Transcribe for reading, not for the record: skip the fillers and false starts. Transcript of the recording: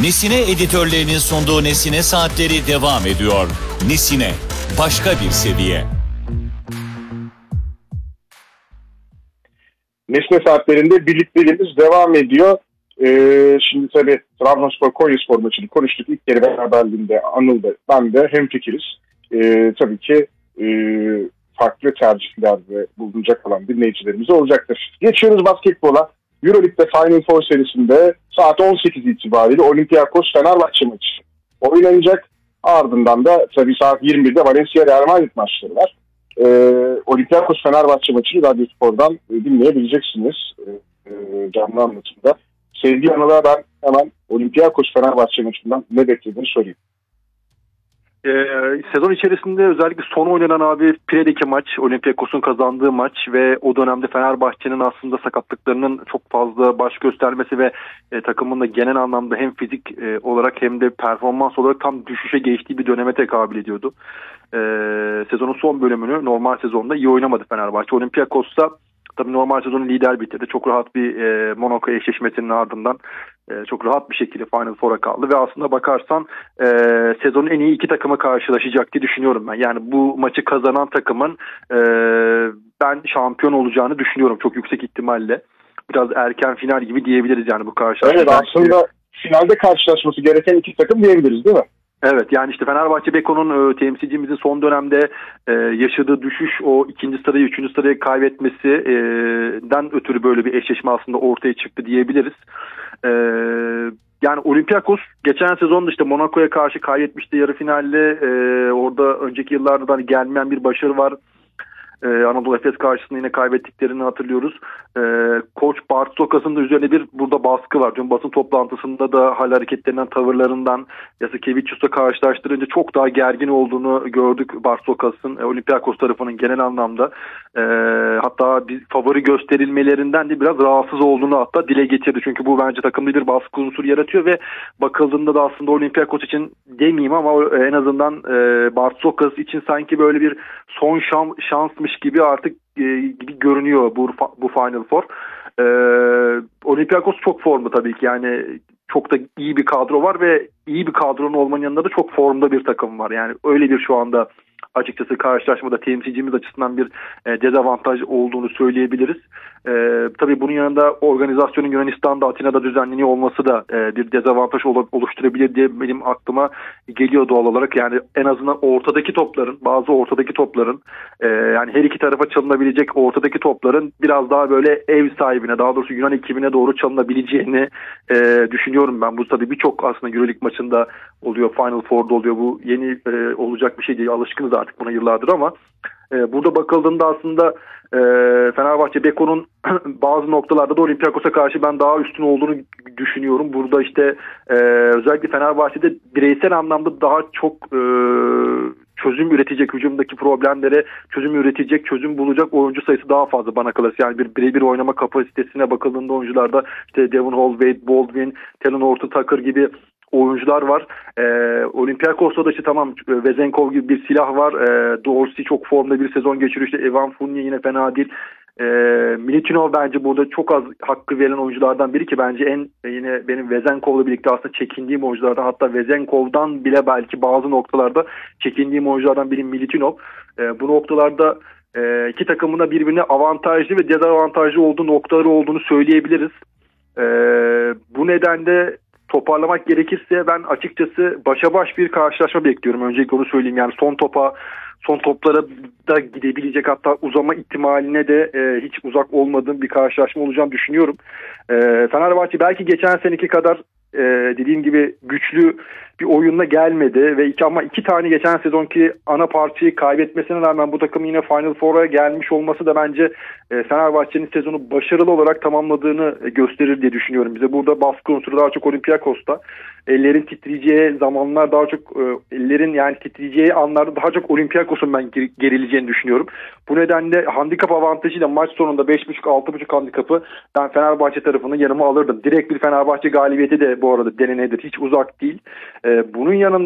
Nesine editörlerinin sunduğu Nesine Saatleri devam ediyor. Nesine, başka bir seviye. Nesne Saatlerinde birlikteliğimiz devam ediyor. Şimdi tabii Trabzonspor Konyaspor maçını konuştuk. İlk kere beraberliğinde Anıl da ben de hemfikiriz. Tabii ki farklı tercihlerde bulunacak olan dinleyicilerimiz olacaktır. Geçiyoruz basketbola. Euroleague'de Final Four serisinde saat 18 itibariyle Olympiakos Fenerbahçe maçı oynanacak. Ardından da tabii saat 21'de Valencia Real Madrid maçları var. Olympiakos Fenerbahçe maçını Radyo Spor'dan dinleyebileceksiniz canlı anlatımda. Sevgili Anıl'a ben hemen Olympiakos Fenerbahçe maçından ne beklediğini sorayım. Sezon içerisinde özellikle son oynanan Pire'deki maç, Olympiakos'un kazandığı maç ve o dönemde Fenerbahçe'nin aslında sakatlıklarının çok fazla baş göstermesi ve takımın da genel anlamda hem fizik olarak hem de performans olarak tam düşüşe geçtiği bir döneme tekabül ediyordu. Sezonun son bölümünü normal sezonda iyi oynamadı Fenerbahçe. Olympiakos'ta tabii normal sezonu lider bitirdi. Çok rahat bir Monaco eşleşmesinin ardından çok rahat bir şekilde Final Four'a kaldı ve aslında bakarsan sezonun en iyi iki takımı karşılaşacak diye düşünüyorum ben. Yani bu maçı kazanan takımın ben şampiyon olacağını düşünüyorum çok yüksek ihtimalle. Biraz erken final gibi diyebiliriz yani bu karşılaşma. Evet, aslında finalde karşılaşması gereken iki takım diyebiliriz değil mi? Evet, yani işte Fenerbahçe Beko'nun temsilcimizin son dönemde yaşadığı düşüş, o ikinci sırayı, üçüncü sırayı kaybetmesinden ötürü böyle bir eşleşme aslında ortaya çıktı diyebiliriz. Yani Olympiakos geçen sezonda işte Monaco'ya karşı kaybetmişti yarı finalde. Orada önceki yıllarda gelmeyen bir başarı var. Anadolu Efes karşısında yine kaybettiklerini hatırlıyoruz. Koç Bartosokas'ın da üzerine bir burada baskı var. Dün basın toplantısında da hal hareketlerinden, tavırlarından Yasikevicius'la karşılaştırınca çok daha gergin olduğunu gördük Bartosokas'ın Olympiakos tarafının genel anlamda. Hatta bir favori gösterilmelerinden de biraz rahatsız olduğunu hatta dile getirdi. Çünkü bu bence takımda bir baskı unsuru yaratıyor ve bakıldığında da aslında Olympiakos için demeyeyim ama en azından Bartosokas için sanki böyle bir son şansmış gibi artık gibi görünüyor bu Final Four. Olympiakos çok formda tabii ki, yani çok da iyi bir kadro var ve iyi bir kadronun olmanın yanında da çok formda bir takım var. Yani öyle bir şu anda açıkçası karşılaşmada temsilcimiz açısından bir dezavantaj olduğunu söyleyebiliriz. Tabii bunun yanında organizasyonun Yunanistan'da, Atina'da düzenleniyor olması da bir dezavantaj oluşturabilir diye benim aklıma geliyor doğal olarak. Yani en azından bazı ortadaki topların yani her iki tarafa çalınabilecek ortadaki topların biraz daha böyle ev sahibine, daha doğrusu Yunan ekibine doğru çalınabileceğini düşünüyorum ben. Bu tabii birçok aslında Euroleague maçında oluyor, Final Four'da oluyor. Bu yeni olacak bir şey değil. Alışkınız artık buna yıllardır ama burada bakıldığında aslında Fenerbahçe Beko'nun bazı noktalarda da Olympiakos'a karşı ben daha üstün olduğunu düşünüyorum. Burada işte özellikle Fenerbahçe'de bireysel anlamda daha çok çözüm üretecek, hücumdaki problemlere çözüm bulacak oyuncu sayısı daha fazla bana kalırsa. Yani bir birebir oynama kapasitesine bakıldığında oyuncularda işte Devin Hall, Wade Baldwin, Talon Horton-Tucker gibi oyuncular var. Olympiakos'ta da işte tamam Vezenkov gibi bir silah var. Dorsey çok formda bir sezon geçiriyor. İşte Evan Fournier yine fena değil. Milutinov bence burada çok az hakkı verilen oyunculardan biri ki bence yine benim Vezenkov'la birlikte aslında çekindiğim oyunculardan, hatta Vezenkov'dan bile belki bazı noktalarda çekindiğim oyunculardan biri Milutinov. Bu noktalarda iki takımın da birbirine avantajlı ve dezavantajlı olduğu noktaları olduğunu söyleyebiliriz. Bu nedenle toparlamak gerekirse ben açıkçası başa baş bir karşılaşma bekliyorum. Öncelikle onu söyleyeyim. Yani son toplara da gidebilecek, hatta uzama ihtimaline de hiç uzak olmadığım bir karşılaşma olacağını düşünüyorum. Fenerbahçe belki geçen seneki kadar dediğim gibi güçlü bir oyunla gelmedi ama iki tane geçen sezonki ana parçayı kaybetmesine rağmen bu takım yine Final Four'a gelmiş olması da bence Fenerbahçe'nin sezonu başarılı olarak tamamladığını gösterir diye düşünüyorum. Bize burada baskı unsuru daha çok Olympiakos'ta. Ellerin titreyeceği zamanlar daha çok titreyeceği anlarda daha çok Olympiakos'un ben gerileceğini düşünüyorum. Bu nedenle handikap avantajıyla maç sonunda 5.5-6.5 handikapı ben Fenerbahçe tarafını yanıma alırdım. Direkt bir Fenerbahçe galibiyeti de bu arada denenebilir. Hiç uzak değil. Bunun yanında